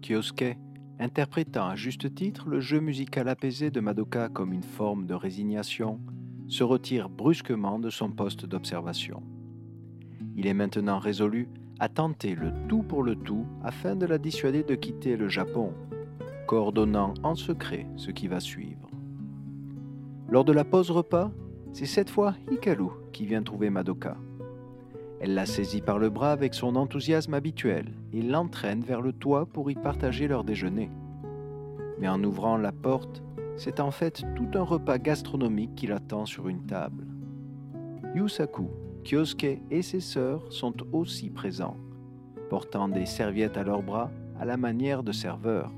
Kyosuke, interprétant à juste titre le jeu musical apaisé de Madoka comme une forme de résignation, se retire brusquement de son poste d'observation. Il est maintenant résolu à tenter le tout pour le tout afin de la dissuader de quitter le Japon, coordonnant en secret ce qui va suivre. Lors de la pause repas, c'est cette fois Hikaru qui vient trouver Madoka. Elle la saisit par le bras avec son enthousiasme habituel et l'entraîne vers le toit pour y partager leur déjeuner. Mais en ouvrant la porte, c'est en fait tout un repas gastronomique qui l'attend sur une table. Yusaku, Kyosuke et ses sœurs sont aussi présents, portant des serviettes à leurs bras à la manière de serveurs.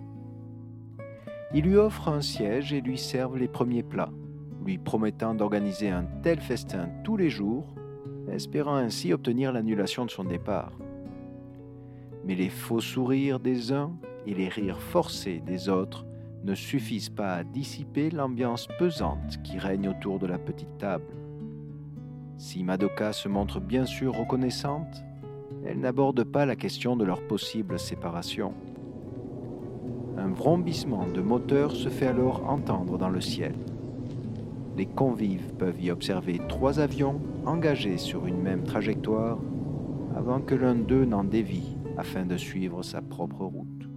Ils lui offrent un siège et lui servent les premiers plats, lui promettant d'organiser un tel festin tous les jours, espérant ainsi obtenir l'annulation de son départ. Mais les faux sourires des uns et les rires forcés des autres ne suffisent pas à dissiper l'ambiance pesante qui règne autour de la petite table. Si Madoka se montre bien sûr reconnaissante, elle n'aborde pas la question de leur possible séparation. Un vrombissement de moteur se fait alors entendre dans le ciel. Les convives peuvent y observer 3 avions engagés sur une même trajectoire avant que l'un d'eux n'en dévie afin de suivre sa propre route.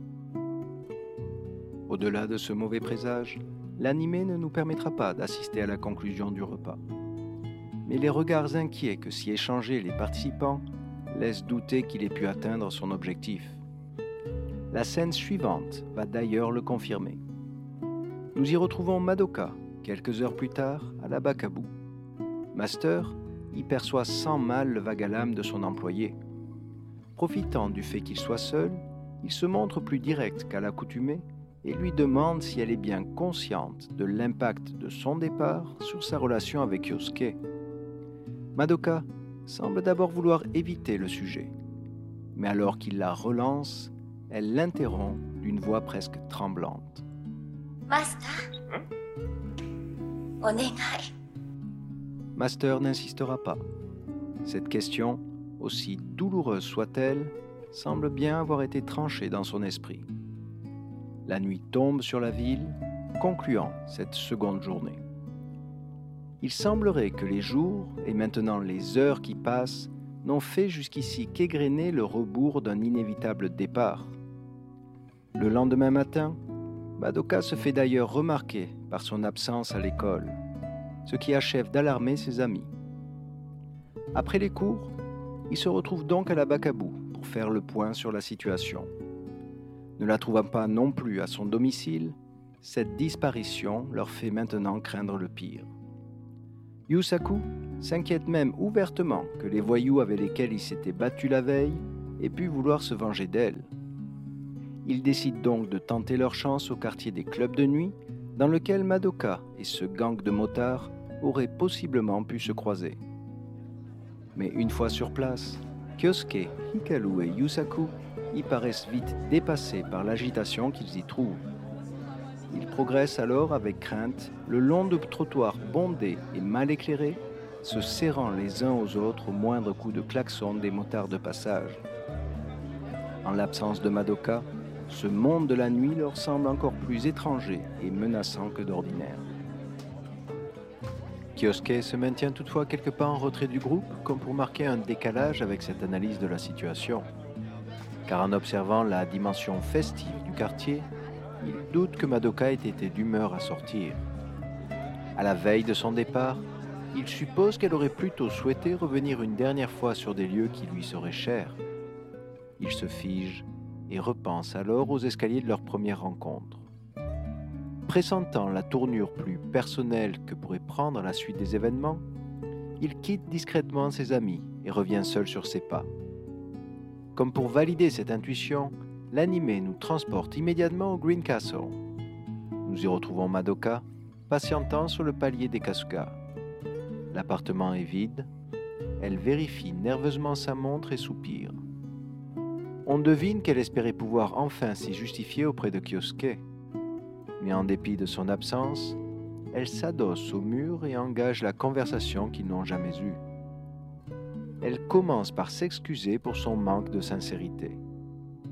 Au-delà de ce mauvais présage, l'animé ne nous permettra pas d'assister à la conclusion du repas. Mais les regards inquiets que s'y échangeaient les participants laissent douter qu'il ait pu atteindre son objectif. La scène suivante va d'ailleurs le confirmer. Nous y retrouvons Madoka, quelques heures plus tard, à la Bakabu. Master y perçoit sans mal le vague à l'âme de son employé. Profitant du fait qu'il soit seul, il se montre plus direct qu'à l'accoutumée et lui demande si elle est bien consciente de l'impact de son départ sur sa relation avec Kyosuke. Madoka semble d'abord vouloir éviter le sujet, mais alors qu'il la relance, elle l'interrompt d'une voix presque tremblante. Master, onegai. Master n'insistera pas. Cette question, aussi douloureuse soit-elle, semble bien avoir été tranchée dans son esprit. La nuit tombe sur la ville, concluant cette seconde journée. Il semblerait que les jours, et maintenant les heures qui passent, n'ont fait jusqu'ici qu'égrener le rebours d'un inévitable départ. Le lendemain matin, Madoka se fait d'ailleurs remarquer par son absence à l'école, ce qui achève d'alarmer ses amis. Après les cours, il se retrouve donc à la Bakabu pour faire le point sur la situation. Ne la trouvant pas non plus à son domicile, cette disparition leur fait maintenant craindre le pire. Yusaku s'inquiète même ouvertement que les voyous avec lesquels il s'était battu la veille aient pu vouloir se venger d'elle. Ils décident donc de tenter leur chance au quartier des clubs de nuit, dans lequel Madoka et ce gang de motards auraient possiblement pu se croiser. Mais une fois sur place, Kyosuke, Hikaru et Yusaku y paraissent vite dépassés par l'agitation qu'ils y trouvent. Ils progressent alors avec crainte le long de trottoirs bondés et mal éclairés, se serrant les uns aux autres au moindre coup de klaxon des motards de passage. En l'absence de Madoka, ce monde de la nuit leur semble encore plus étranger et menaçant que d'ordinaire. Kyosuke se maintient toutefois quelque part en retrait du groupe, comme pour marquer un décalage avec cette analyse de la situation. Car en observant la dimension festive du quartier, il doute que Madoka ait été d'humeur à sortir. À la veille de son départ, il suppose qu'elle aurait plutôt souhaité revenir une dernière fois sur des lieux qui lui seraient chers. Il se fige et repense alors aux escaliers de leur première rencontre. Pressentant la tournure plus personnelle que pourrait prendre la suite des événements, il quitte discrètement ses amis et revient seul sur ses pas. Comme pour valider cette intuition, l'animé nous transporte immédiatement au Green Castle. Nous y retrouvons Madoka, patientant sur le palier des Kasuga. L'appartement est vide, elle vérifie nerveusement sa montre et soupire. On devine qu'elle espérait pouvoir enfin s'y justifier auprès de Kyosuke. Mais en dépit de son absence, elle s'adosse au mur et engage la conversation qu'ils n'ont jamais eue. Elle commence par s'excuser pour son manque de sincérité.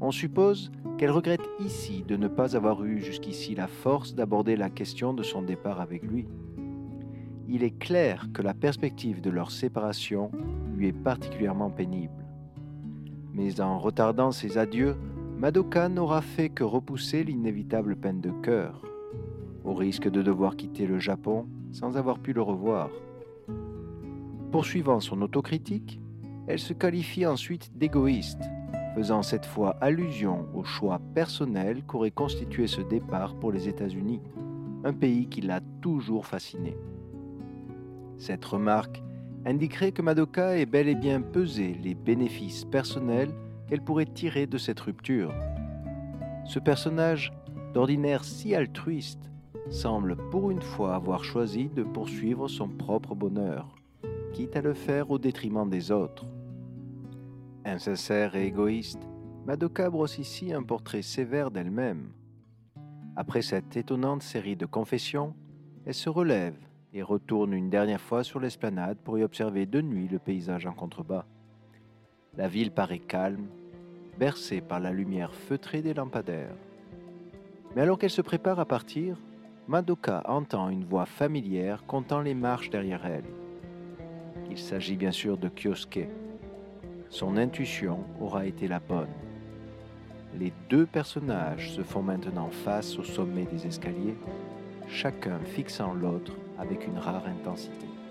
On suppose qu'elle regrette ici de ne pas avoir eu jusqu'ici la force d'aborder la question de son départ avec lui. Il est clair que la perspective de leur séparation lui est particulièrement pénible. Mais en retardant ses adieux, Madoka n'aura fait que repousser l'inévitable peine de cœur, au risque de devoir quitter le Japon sans avoir pu le revoir. Poursuivant son autocritique, elle se qualifie ensuite d'égoïste, faisant cette fois allusion au choix personnel qu'aurait constitué ce départ pour les États-Unis, un pays qui l'a toujours fasciné. Cette remarque indiquerait que Madoka ait bel et bien pesé les bénéfices personnels qu'elle pourrait tirer de cette rupture. Ce personnage, d'ordinaire si altruiste, semble pour une fois avoir choisi de poursuivre son propre bonheur, quitte à le faire au détriment des autres. Insincère et égoïste, Madoka brosse ici un portrait sévère d'elle-même. Après cette étonnante série de confessions, elle se relève et retourne une dernière fois sur l'esplanade pour y observer de nuit le paysage en contrebas. La ville paraît calme, bercée par la lumière feutrée des lampadaires. Mais alors qu'elle se prépare à partir, Madoka entend une voix familière comptant les marches derrière elle. Il s'agit bien sûr de Kyosuke. Son intuition aura été la bonne. Les deux personnages se font maintenant face au sommet des escaliers, chacun fixant l'autre avec une rare intensité.